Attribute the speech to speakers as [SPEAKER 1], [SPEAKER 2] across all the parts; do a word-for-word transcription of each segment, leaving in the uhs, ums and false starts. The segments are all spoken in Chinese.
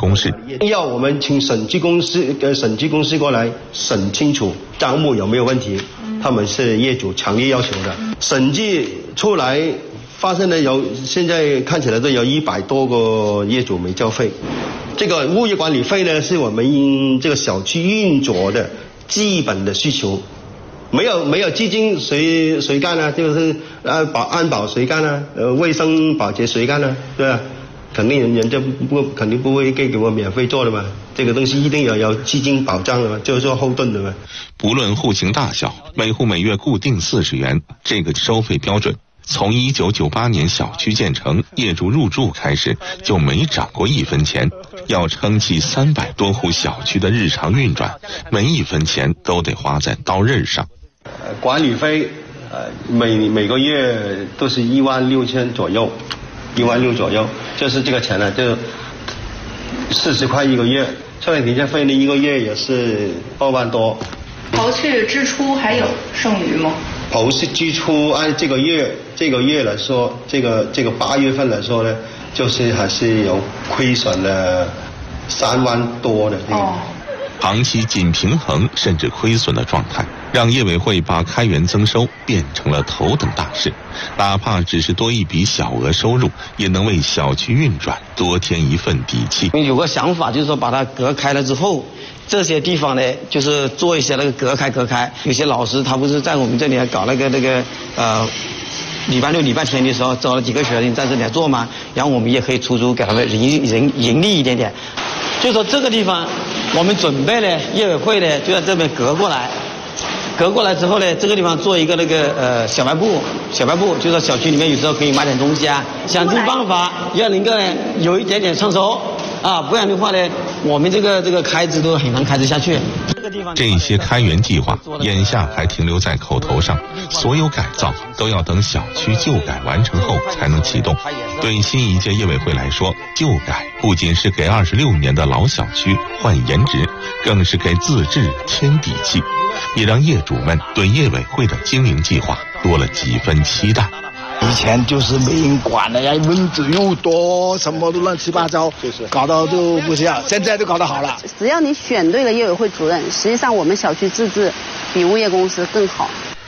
[SPEAKER 1] 公示。
[SPEAKER 2] 要我们请审计公司呃审计公司过来审清楚账目有没有问题，他们是业主强烈要求的。审计出来发现了有，现在看起来都有一百多个业主没交费。这个物业管理费呢，是我们这个小区运作的基本的需求。没有没有基金谁谁干呢？就是呃保安保谁干呢？呃卫生保洁谁干呢？对吧？肯定人人家不肯定不会给给我免费做的嘛。这个东西一定要有基金保障的嘛，就是说后盾的嘛。
[SPEAKER 1] 不论户型大小，每户每月固定四十元，这个收费标准从一九九八年小区建成、业主入住开始就没涨过一分钱。要撑起三百多户小区的日常运转，每一分钱都得花在刀刃上。
[SPEAKER 2] 呃，管理费，呃，每每个月都是一万六千左右，一万六左右，就是这个钱呢，就四十块一个月。车位停车费呢，一个月也是二万多。
[SPEAKER 3] 刨去支出还有剩余吗？
[SPEAKER 2] 刨去支出，按这个月这个月来说，这个这个八月份来说呢，就是还是有亏损了三万多的这个。哦，
[SPEAKER 1] 长期仅平衡甚至亏损的状态，让业委会把开源增收变成了头等大事。哪怕只是多一笔小额收入，也能为小区运转多添一份底气。
[SPEAKER 4] 有个想法，就是说把它隔开了之后，这些地方呢，就是做一些那个隔开隔开。有些老师他不是在我们这里还搞那个那个呃。礼拜六、礼拜天的时候，找了几个学生在这里做嘛，然后我们也可以出租给他们盈盈盈利一点点。就说这个地方，我们准备呢，业委会呢就在这边隔过来，隔过来之后呢，这个地方做一个那个呃小卖部，小卖部就说小区里面有时候可以买点东西啊，想尽办法要能够呢有一点点创收啊，不然的话呢，我们这个这个开支都很难开支下去。
[SPEAKER 1] 这些开源计划眼下还停留在口头上，所有改造都要等小区旧改完成后才能启动。对新一届业委会来说，旧改不仅是给二十六年的老小区换颜值，更是给自治添底气，也让业主们对业委会的经营计划多了几分期待。
[SPEAKER 5] 以前就是没人管了呀，蚊子又多，什么都乱七八糟，就是搞到都不像，现在都搞得好了。
[SPEAKER 6] 只要你选对了业委会主任，实际上我们小区自治比物业公司更好。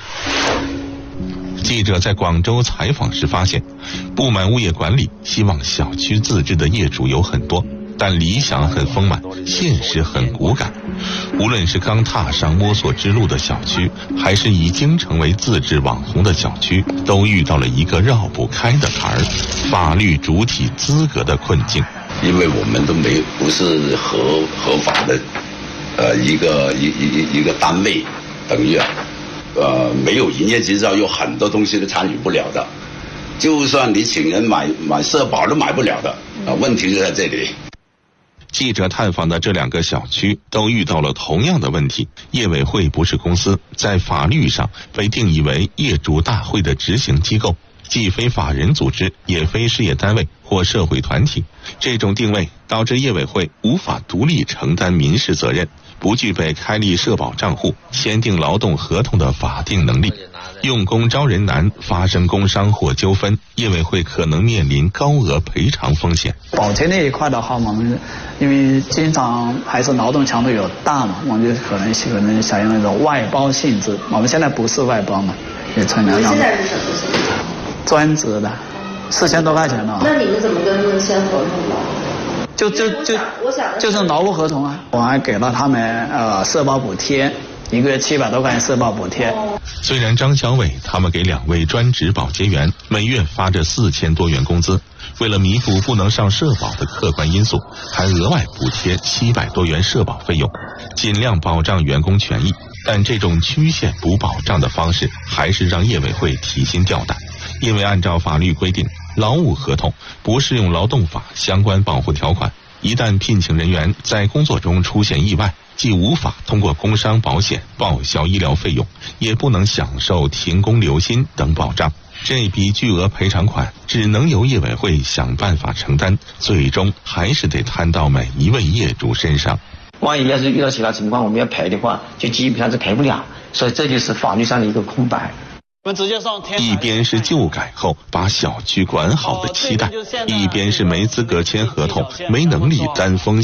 [SPEAKER 1] 记者在广州采访时发现，不满物业管理、希望小区自治的业主有很多，但理想很丰满，现实很骨感。无论是刚踏上摸索之路的小区，还是已经成为自治网红的小区，都遇到了一个绕不开的坎儿——法律主体资格的困境。
[SPEAKER 7] 因为我们都没不是合合法的，呃，一个一一一个单位，等于啊，呃，没有营业执照，有很多东西都参与不了的。就算你请人买买社保都买不了的啊，问题就在这里。
[SPEAKER 1] 记者探访的这两个小区都遇到了同样的问题。业委会不是公司，在法律上被定义为业主大会的执行机构，既非法人组织，也非事业单位或社会团体。这种定位导致业委会无法独立承担民事责任，不具备开立社保账户、签订劳动合同的法定能力。用工招人难，发生工伤或纠纷，业委会可能面临高额赔偿风险。
[SPEAKER 8] 保洁那一块的话，我们因为经常还是劳动强度有大嘛，我们就可能可能想用那种外包性质。我们现在不是外包嘛，也存在。
[SPEAKER 3] 现在是什么性质？
[SPEAKER 8] 专职的，四千多块钱呢。
[SPEAKER 3] 那你们怎么跟他们签合同的？
[SPEAKER 8] 就就就就是劳务合同啊，我还给了他们呃社保补贴。一个月七百多块钱社保补贴。
[SPEAKER 1] 虽然张小伟他们给两位专职保洁员每月发着四千多元工资，为了弥补不能上社保的客观因素，还额外补贴七百多元社保费用，尽量保障员工权益。但这种曲线补保障的方式，还是让业委会提心吊胆。因为按照法律规定，劳务合同不适用劳动法相关保护条款，一旦聘请人员在工作中出现意外，既无法通过工伤保险报销医疗费用，也不能享受停工留薪等保障。这笔巨额赔偿款只能由业委会想办法承担，最终还是得摊到每一位业主身上。
[SPEAKER 4] 万一要是遇到其他情况我们要赔的话，就基本上是赔不了，所以这就是法律上的一个空白。
[SPEAKER 1] 一边是旧改后把小区管好的期待，一边是没资格签合同、没能力担风险。